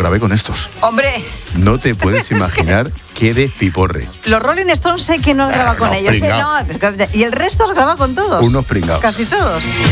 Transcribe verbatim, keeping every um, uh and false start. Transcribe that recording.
grabé con estos. ¡Hombre! No te puedes imaginar qué despiporre. Los Rolling Stones sé que no has grabado con no, ellos. ¿eh? pringao. No, y el resto has grabado con todos. Unos pringados. Casi todos.